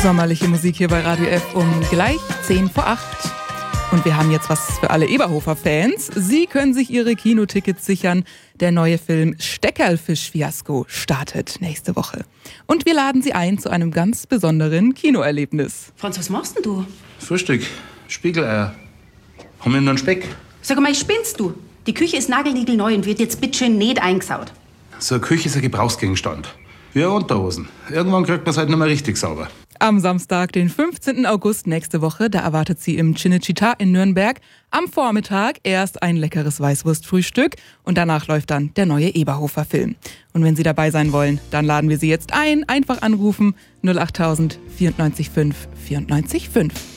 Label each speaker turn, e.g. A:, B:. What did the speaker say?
A: Sommerliche Musik hier bei Radio F um gleich 7:50. Und wir haben jetzt was für alle Eberhofer-Fans. Sie können sich ihre Kinotickets sichern. Der neue Film Steckerlfisch-Fiasko startet nächste Woche. Und wir laden Sie ein zu einem ganz besonderen Kinoerlebnis.
B: Franz, was machst denn du?
C: Frühstück, Spiegeleier. Haben wir noch einen Speck?
B: Sag mal, spinnst du? Die Küche ist nagelniegelneu und wird jetzt bitteschön nicht eingesaut.
C: So eine Küche ist ein Gebrauchsgegenstand. Wie eine Unterhosen. Irgendwann kriegt man es halt nicht mehr richtig sauber.
A: Am Samstag, den 15. August nächste Woche, da erwartet Sie im Cinecittà in Nürnberg am Vormittag erst ein leckeres Weißwurstfrühstück und danach läuft dann der neue Eberhofer-Film. Und wenn Sie dabei sein wollen, dann laden wir Sie jetzt ein. Einfach anrufen 08000 94 5 94 5.